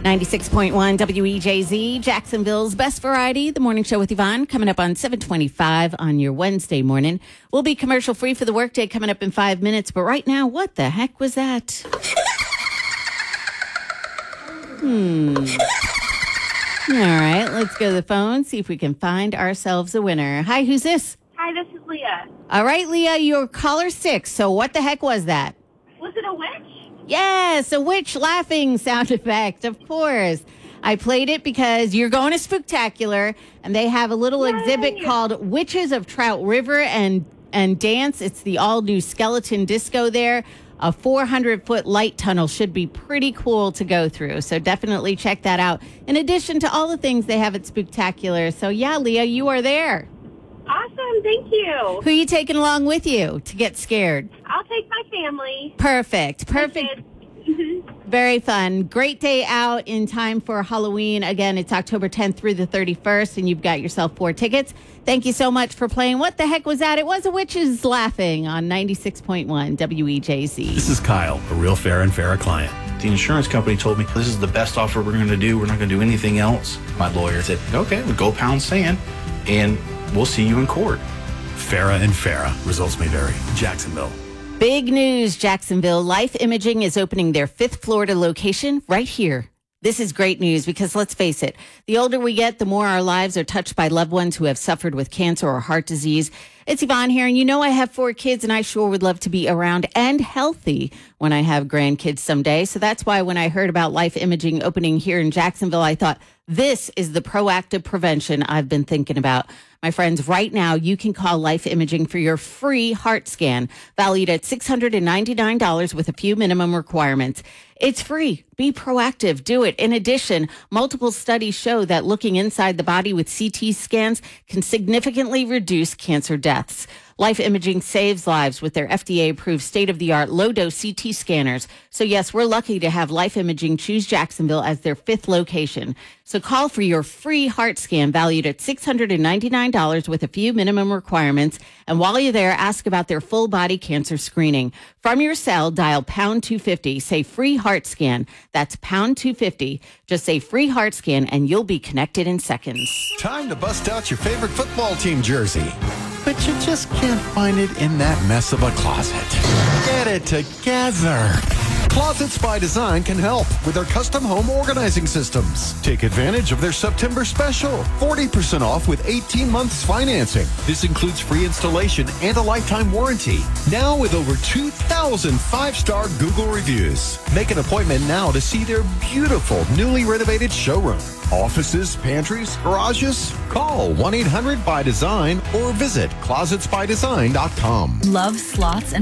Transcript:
96.1 WEJZ, Jacksonville's best variety, the morning show with Yvonne, coming up on 7:25 on your Wednesday morning. We'll be commercial free for the workday coming up in 5 minutes, but right now, what the heck was that? All right, let's go to the phone, see if we can find ourselves a winner. Hi, who's this? Hi, this is Leah. All right, Leah, you're caller 6, so what the heck was that? Was it a witch? Yes, a witch laughing sound effect, of course. I played it because you're going to Spooktacular, and they have a little exhibit called Witches of Trout River and Dance. It's the all-new skeleton disco there. A 400-foot light tunnel should be pretty cool to go through, so definitely check that out, in addition to all the things they have at Spooktacular. So, yeah, Leah, you are there. Awesome, thank you. Who are you taking along with you to get scared? I'll take my family. Perfect. Mm-hmm. Very fun. Great day out in time for Halloween. Again, it's October 10th through the 31st, and you've got yourself 4 tickets. Thank you so much for playing. What the heck was that? It was a witches laughing on 96.1 WEJZ. This is Kyle, a real Farrah and Farrah client. The insurance company told me this is the best offer we're going to do. We're not going to do anything else. My lawyer said, okay, we'll go pound sand, and we'll see you in court. Farrah and Farrah. Results may vary. Jacksonville. Big news, Jacksonville. Life Imaging is opening their 5th Florida location right here. This is great news because let's face it, the older we get, the more our lives are touched by loved ones who have suffered with cancer or heart disease. It's Yvonne here, and you know I have 4 kids, and I sure would love to be around and healthy when I have grandkids someday. So that's why when I heard about Life Imaging opening here in Jacksonville, I thought, this is the proactive prevention I've been thinking about. My friends, right now, you can call Life Imaging for your free heart scan, valued at $699 with a few minimum requirements. It's free. Be proactive. Do it. In addition, multiple studies show that looking inside the body with CT scans can significantly reduce cancer deaths. Life Imaging saves lives with their FDA-approved state-of-the-art low-dose CT scanners. So, yes, we're lucky to have Life Imaging choose Jacksonville as their 5th location. So call for your free heart scan valued at $699 with a few minimum requirements. And while you're there, ask about their full-body cancer screening. From your cell, dial pound 250. Say free heart scan. That's pound 250. Just say free heart scan, and you'll be connected in seconds. Time to bust out your favorite football team jersey. But you just can't find it in that mess of a closet. Get it together. Closets by Design can help with their custom home organizing systems. Take advantage of their September special. 40% off with 18 months financing. This includes free installation and a lifetime warranty. Now with over 2,000 5-star Google reviews. Make an appointment now to see their beautiful, newly renovated showroom. Offices, pantries, garages? Call 1-800-BY-DESIGN or visit closetsbydesign.com. Love slots and